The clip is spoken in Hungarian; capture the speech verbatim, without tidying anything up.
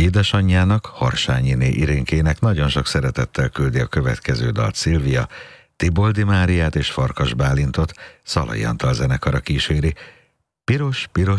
Édesanyjának, Harsányiné Irénkének nagyon sok szeretettel küldi a következő dalt Szilvia, Tiboldi Máriát és Farkas Bálintot Szalai Antal zenekara kíséri. Piros, piros